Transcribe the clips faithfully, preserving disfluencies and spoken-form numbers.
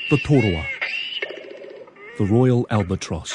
The Toroa, the Royal Albatross.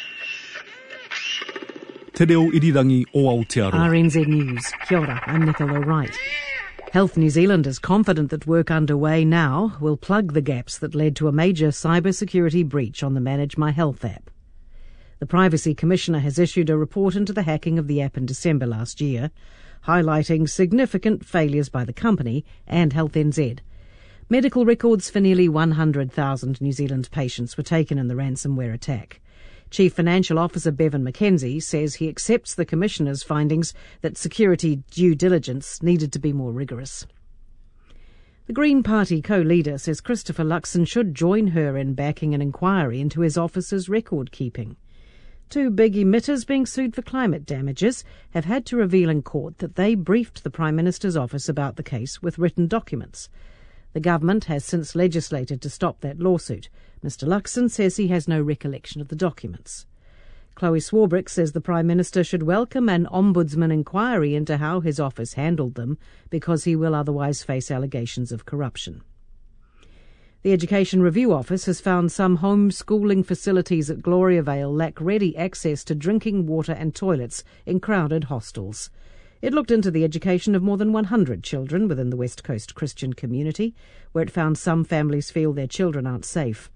Te reo irirangi o Aotearoa. R N Z News. Kia ora, I'm Nicola Wright. Health New Zealand is confident that work underway now will plug the gaps that led to a major cybersecurity breach on the Manage My Health app. The Privacy Commissioner has issued a report into the hacking of the app in December last year, highlighting significant failures by the company and Health N Z. Medical records for nearly one hundred thousand New Zealand patients were taken in the ransomware attack. Chief Financial Officer Bevan McKenzie says he accepts the Commissioner's findings that security due diligence needed to be more rigorous. The Green Party co-leader says Christopher Luxon should join her in backing an inquiry into his office's record keeping. Two big emitters being sued for climate damages have had to reveal in court that they briefed the Prime Minister's office about the case with written documents. The government has since legislated to stop that lawsuit. Mister Luxon says he has no recollection of the documents. Chloe Swarbrick says the Prime Minister should welcome an ombudsman inquiry into how his office handled them, because he will otherwise face allegations of corruption. The Education Review Office has found some homeschooling facilities at Gloriavale lack ready access to drinking water and toilets in crowded hostels. It looked into the education of more than one hundred children within the West Coast Christian community, where it found some families feel their children aren't safe.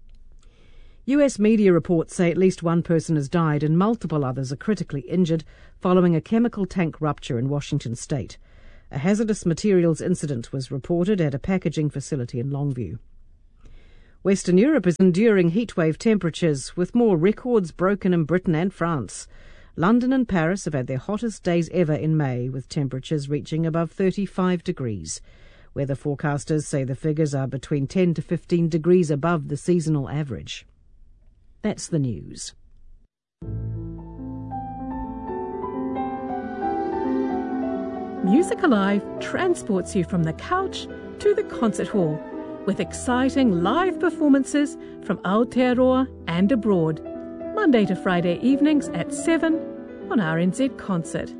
U S media reports say at least one person has died and multiple others are critically injured following a chemical tank rupture in Washington state. A hazardous materials incident was reported at a packaging facility in Longview. Western Europe is enduring heatwave temperatures, with more records broken in Britain and France. London and Paris have had their hottest days ever in May, with temperatures reaching above thirty-five degrees. Weather forecasters say the figures are between ten to fifteen degrees above the seasonal average. That's the news. Music Alive transports you from the couch to the concert hall, with exciting live performances from Aotearoa and abroad. Monday to Friday evenings at seven on R N Z Concert.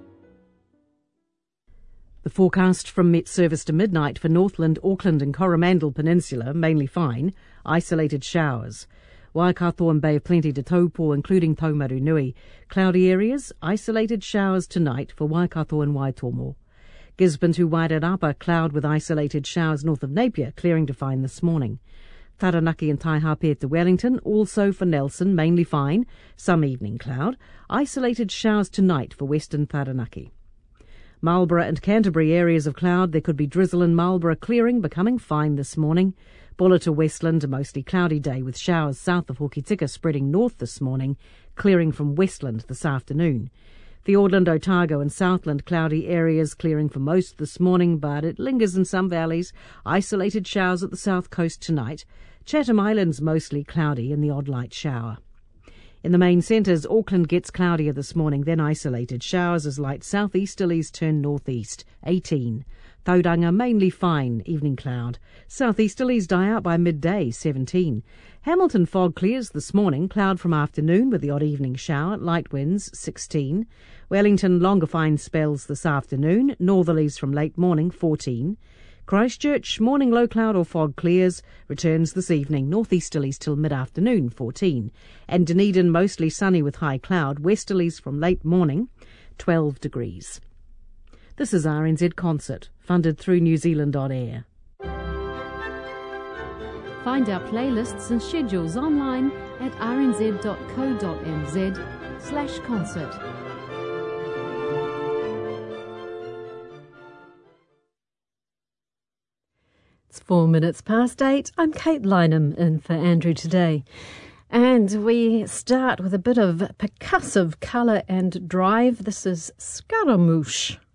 The forecast from Met Service to midnight for Northland, Auckland and Coromandel Peninsula, mainly fine, isolated showers. Waikato and Bay of Plenty to Taupo, including Taumaru Nui. Cloudy areas, isolated showers tonight for Waikato and Waitomo. Gisborne to Wairarapa, cloud with isolated showers north of Napier, clearing to fine this morning. Taranaki and Taihape to Wellington, also for Nelson, mainly fine, some evening cloud. Isolated showers tonight for western Taranaki. Marlborough and Canterbury areas of cloud. There could be drizzle in Marlborough, clearing, becoming fine this morning. Buller to Westland, a mostly cloudy day with showers south of Hokitika spreading north this morning, clearing from Westland this afternoon. Fiordland, Otago and Southland, cloudy areas, clearing for most this morning, but it lingers in some valleys. Isolated showers at the south coast tonight. Chatham Islands mostly cloudy and the odd light shower. In the main centres, Auckland gets cloudier this morning, then isolated showers as light southeasterlies turn northeast, eighteen. Tauranga mainly fine, evening cloud. Southeasterlies die out by midday, seventeen. Hamilton fog clears this morning, cloud from afternoon with the odd evening shower, light winds, sixteen. Wellington longer fine spells this afternoon, northerlies from late morning, fourteen. Christchurch, morning low cloud or fog clears, returns this evening, northeasterlies till mid-afternoon, fourteen. And Dunedin mostly sunny with high cloud, westerlies from late morning, twelve degrees. This is R N Z Concert, funded through New Zealand On Air. Find our playlists and schedules online at rnz.co.nz slash concert. It's four minutes past eight. I'm Kate Lynham in for Andrew today. And we start with a bit of percussive colour and drive. This is Scaramouche.